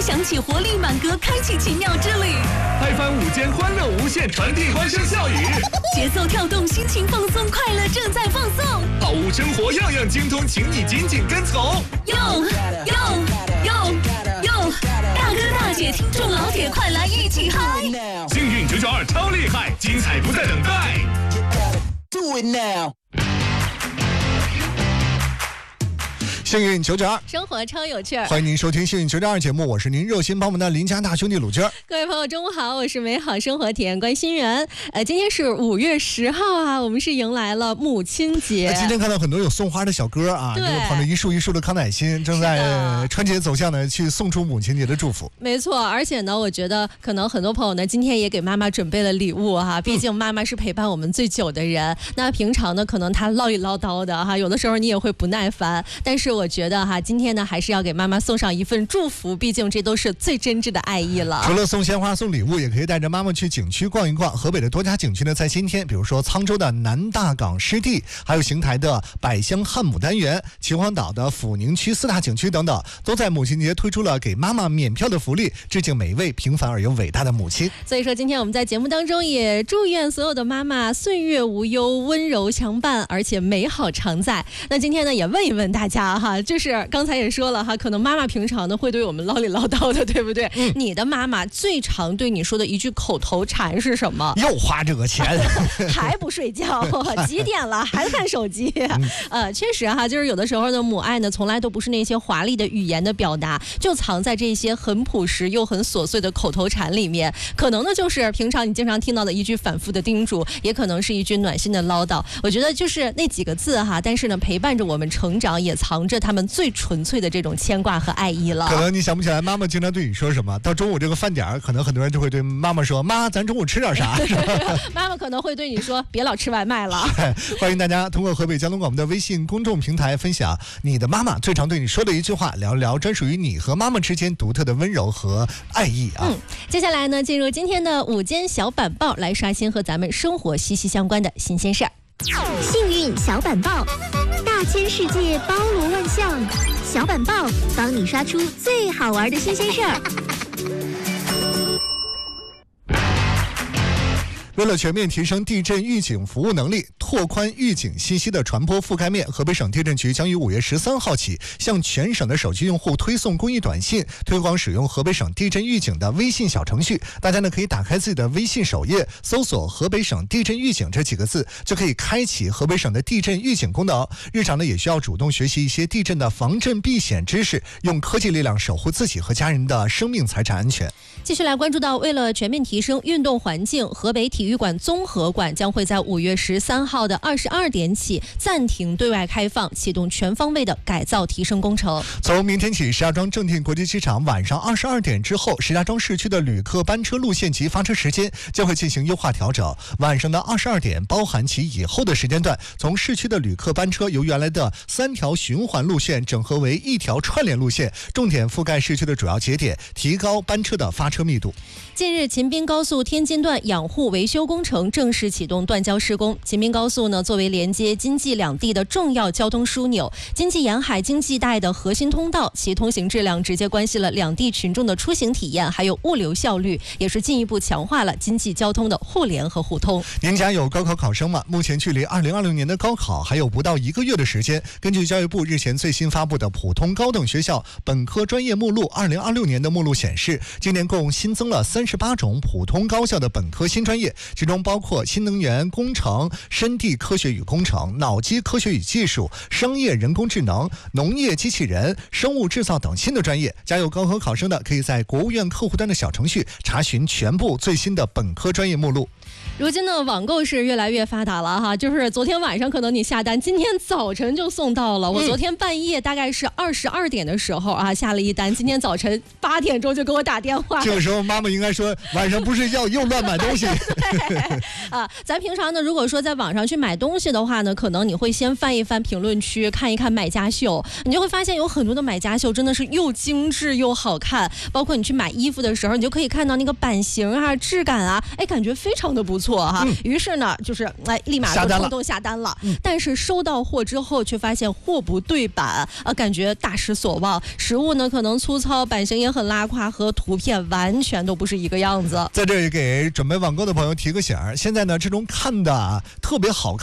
响起活力满格，开启奇妙之旅。 嗨翻午间，欢乐无限，传递欢声笑语。 节奏跳动，心情放松，快乐正在放送。 好物生活样样精通，请你紧紧跟从。 哟，大哥大姐，听众老铁，快来一起嗨！ 幸运992超厉害，精彩不再等待。 Do it now。 幸运992， 生活超有趣儿。 欢迎您收听幸运992节目，我是您热心帮忙的邻家大兄弟鲁娟。 各位朋友，中午好，我是美好生活体验官心源。今天是5月10号啊，我们是迎来了母亲节。 今天看到很多有送花的小哥啊，就捧着一束一束的康乃馨，正在春节走向呢，去送出母亲节的祝福。 没错，而且呢，我觉得可能很多朋友呢，今天也给妈妈准备了礼物哈，毕竟妈妈是陪伴我们最久的人。那平常呢，可能她唠里唠叨的哈，有的时候你也会不耐烦，但是我觉得哈，今天呢还是要给妈妈送上一份祝福，毕竟这都是最真挚的爱意了。 除了送鲜花送礼物，也可以带着妈妈去景区逛一逛。河北的多家景区呢，在今天，比如说沧州的南大港湿地，还有邢台的百香汉姆单元，秦皇岛的抚宁区4大景区等等，都在母亲节推出了给妈妈免票的福利，致敬每一位平凡而又伟大的母亲。 所以说，今天我们在节目当中也祝愿所有的妈妈岁月无忧，温柔相伴，而且美好常在。那今天呢，也问一问大家哈，就是刚才也说了哈，可能妈妈平常呢会对我们唠里唠叨的，对不对？你的妈妈最常对你说的一句口头禅是什么？ 又花这个钱， 还不睡觉，几点了还看手机？确实哈，就是有的时候呢，母爱呢从来都不是那些华丽的语言的表达，就藏在这些很朴实又很琐碎的口头禅里面。可能呢就是平常你经常听到的一句反复的叮嘱，也可能是一句暖心的唠叨。我觉得就是那几个字哈，但是呢陪伴着我们成长，也藏着他们最纯粹的这种牵挂和爱意了。 可能你想不起来妈妈经常对你说什么，到中午这个饭点可能很多人就会对妈妈说，妈咱中午吃点啥。 妈妈可能会对你说，别老吃外卖了。 欢迎大家通过河北交通广播的微信公众平台分享你的妈妈最常对你说的一句话，聊一聊专属于你和妈妈之间独特的温柔和爱意啊。 接下来呢，进入今天的午间小板报，来刷新和咱们生活息息相关的新鲜事儿。 幸运小板报，大千世界包罗万象，小板报帮你刷出最好玩的新鲜事儿。 为了全面提升地震预警服务能力，拓宽预警信息的传播覆盖面，河北省地震局将于5月13号起向全省的手机用户推送公益短信，推广使用河北省地震预警的微信小程序。大家呢可以打开自己的微信首页，搜索河北省地震预警这几个字，就可以开启河北省的地震预警功能。日常呢也需要主动学习一些地震的防震避险知识，用科技力量守护自己和家人的生命财产安全。 继续来关注到，为了全面提升运动环境，河北体育馆综合馆将会在5月13号的22点起暂停对外开放，启动全方位的改造提升工程。 从明天起，石家庄正定国际机场晚上22点之后，石家庄市区的旅客班车路线及发车时间将会进行优化调整。晚上的22点包含其以后的时间段，从市区的旅客班车由原来的3条循环路线整合为1条串联路线，重点覆盖市区的主要节点，提高班车的发车密度。 近日，秦滨高速天津段养护维修工程正式启动断交施工。秦滨高速呢，作为连接京冀两地的重要交通枢纽，京冀沿海经济带的核心通道，其通行质量直接关系了两地群众的出行体验，还有物流效率，也是进一步强化了经济交通的互联和互通。 您家有高考考生吗？目前距离2020年的高考还有不到1个月的时间。根据教育部日前最新发布的普通高等学校本科专业目录2026年的目录显示，今年共新增了38种普通高校的本科新专业，其中包括新能源工程、深地科学与工程、脑机科学与技术、商业人工智能、农业机器人、生物制造等新的专业。家有高考考生的，可以在国务院客户端的小程序查询全部最新的本科专业目录。 如今呢，网购是越来越发达了哈，就是昨天晚上可能你下单，今天早晨就送到了。我昨天半夜大概是22点的时候啊下了一单，今天早晨8点钟就给我打电话。 这个时候妈妈应该说晚上不睡觉又乱买东西。 咱平常呢，如果说在网上去买东西的话呢，可能你会先翻一翻评论区，看一看买家秀，你就会发现有很多的买家秀真的是又精致又好看。包括你去买衣服的时候，你就可以看到那个版型啊、质感啊，感觉非常的不错哈。于是呢，就是立马就冲动下单了。但是收到货之后，却发现货不对版啊，感觉大失所望。实物呢可能粗糙，版型也很拉胯和图片完全都不是一个样子。 在这里给准备网购的朋友提个醒儿，现在呢这种看的特别好看